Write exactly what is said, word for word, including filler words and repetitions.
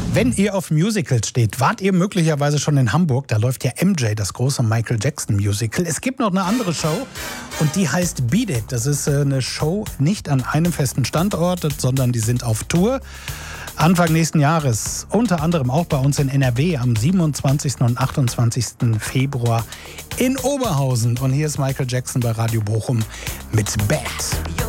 Wenn ihr auf Musicals steht, wart ihr möglicherweise schon in Hamburg. Da läuft ja M J, das große Michael Jackson Musical. Es gibt noch eine andere Show und die heißt Beat It. Das ist eine Show nicht an einem festen Standort, sondern die sind auf Tour. Anfang nächsten Jahres, unter anderem auch bei uns in N R W am siebenundzwanzigsten und achtundzwanzigsten Februar in Oberhausen. Und hier ist Michael Jackson bei Radio Bochum mit Bad.